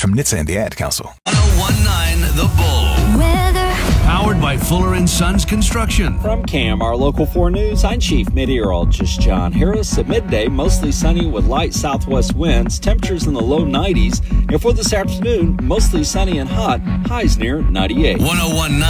from NHTSA and the Ad Council. 1019 The Bull. Weather. Powered by Fuller & Sons Construction. From CAM, our Local 4 News, I'm Chief Meteorologist John Harris. At midday, mostly sunny with light southwest winds, temperatures in the low 90s. And for this afternoon, mostly sunny and hot, highs near 98. 1019